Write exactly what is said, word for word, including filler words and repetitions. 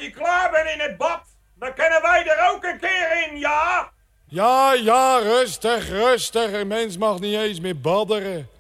je klaar bent in het bad, dan kunnen wij er ook een keer in, ja? Ja, ja, rustig, rustig. Een mens mag niet eens meer badderen.